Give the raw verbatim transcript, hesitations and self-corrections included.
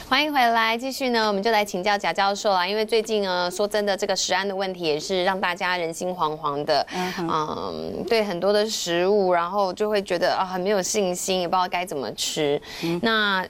欢迎回来，继续呢，我们就来请教贾教授啦。因为最近呢，说真的，这个食安的问题也是让大家人心惶惶的。嗯, 嗯，对很多的食物，然后就会觉得啊很没有信心，也不知道该怎么吃。嗯、那